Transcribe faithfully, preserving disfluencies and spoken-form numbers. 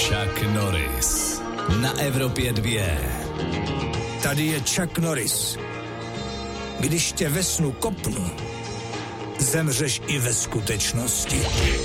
Chuck Norris na Evropě dvě. Tady je Chuck Norris. Když tě ve snu kopnu, zemřeš i ve skutečnosti.